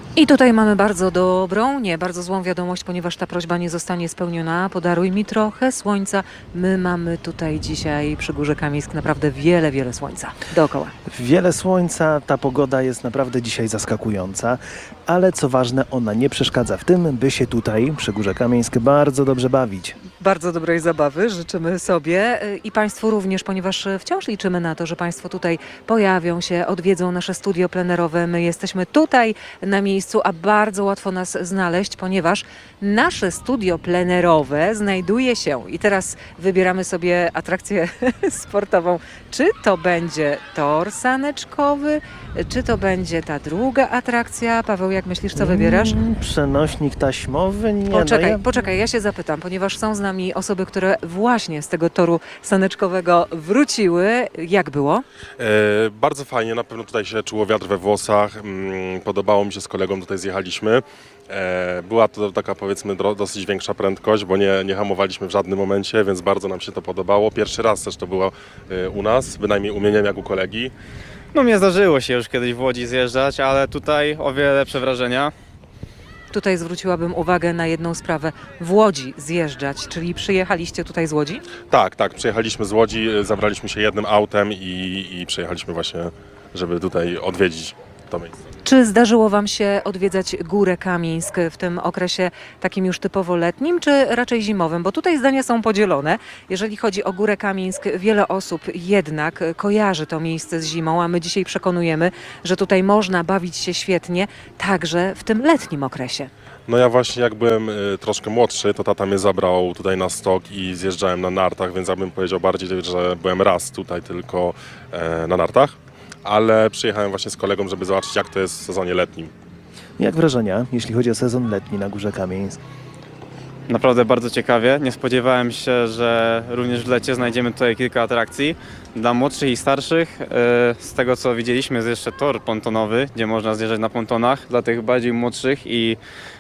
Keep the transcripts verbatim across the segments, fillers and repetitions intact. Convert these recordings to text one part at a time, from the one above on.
I tutaj mamy bardzo dobrą, nie, bardzo złą wiadomość, ponieważ ta prośba nie zostanie spełniona. Podaruj mi trochę słońca. My mamy tutaj dzisiaj przy Górze Kamieńsk naprawdę wiele, wiele słońca dookoła. Wiele słońca, ta pogoda jest naprawdę dzisiaj zaskakująca, ale co ważne, ona nie przeszkadza w tym, by się tutaj przy Górze Kamieńsk bardzo dobrze bawić. Bardzo dobrej zabawy życzymy sobie i Państwu również, ponieważ wciąż liczymy na to, że Państwo tutaj pojawią się, odwiedzą nasze studio plenerowe. My jesteśmy tutaj na miejscu, a bardzo łatwo nas znaleźć, ponieważ nasze studio plenerowe znajduje się i teraz wybieramy sobie atrakcję sportową. Czy to będzie tor saneczkowy, czy to będzie ta druga atrakcja? Paweł, jak myślisz, co wybierasz? Mm, przenośnik taśmowy? Nie, Poczekaj, no ja... poczekaj, ja się zapytam, ponieważ są z nami osoby, które właśnie z tego toru saneczkowego wróciły. Jak było? E, bardzo fajnie, na pewno tutaj się czuło wiatr we włosach. Mm, podobało mi się, z kolegą tutaj zjechaliśmy. E, była to taka, powiedzmy, dro, dosyć większa prędkość, bo nie, nie hamowaliśmy w żadnym momencie, więc bardzo nam się to podobało. Pierwszy raz też to było e, u nas, bynajmniej u mnie, nie jak u kolegi. No mnie zdarzyło się już kiedyś w Łodzi zjeżdżać, ale tutaj o wiele lepsze wrażenia. Tutaj zwróciłabym uwagę na jedną sprawę. W Łodzi zjeżdżać, czyli przyjechaliście tutaj z Łodzi? Tak, tak, przyjechaliśmy z Łodzi, zabraliśmy się jednym autem i, i przyjechaliśmy właśnie, żeby tutaj odwiedzić to miejsce. Czy zdarzyło Wam się odwiedzać Górę Kamieńsk w tym okresie takim już typowo letnim, czy raczej zimowym? Bo tutaj zdania są podzielone. Jeżeli chodzi o Górę Kamieńsk, wiele osób jednak kojarzy to miejsce z zimą, a my dzisiaj przekonujemy, że tutaj można bawić się świetnie, także w tym letnim okresie. No ja właśnie jak byłem y, troszkę młodszy, to tata mnie zabrał tutaj na stok i zjeżdżałem na nartach, więc ja bym powiedział bardziej, że byłem raz tutaj tylko e, na nartach. Ale przyjechałem właśnie z kolegą, żeby zobaczyć, jak to jest w sezonie letnim. Jak wrażenia, jeśli chodzi o sezon letni na Górze Kamieńsk? Naprawdę bardzo ciekawie. Nie spodziewałem się, że również w lecie znajdziemy tutaj kilka atrakcji. Dla młodszych i starszych, e, z tego co widzieliśmy, jest jeszcze tor pontonowy, gdzie można zjeżdżać na pontonach. Dla tych bardziej młodszych i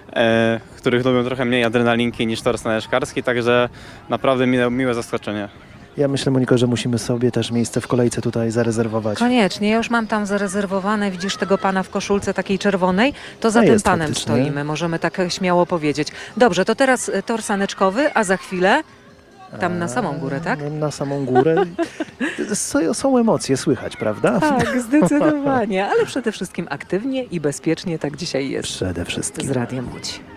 e, których lubią trochę mniej adrenalinki niż tor saneczkarski, także naprawdę miłe, miłe zaskoczenie. Ja myślę, Moniko, że musimy sobie też miejsce w kolejce tutaj zarezerwować. Koniecznie, ja już mam tam zarezerwowane, widzisz tego pana w koszulce takiej czerwonej, to za A tym jest panem faktycznie. stoimy, możemy tak śmiało powiedzieć. Dobrze, to teraz e, tor saneczkowy, a za chwilę tam na samą górę, tak? A, Na samą górę. Są, są emocje, słychać, prawda? Tak, zdecydowanie, ale przede wszystkim aktywnie i bezpiecznie, tak dzisiaj jest Przede wszystkim. z Radiem Łódź.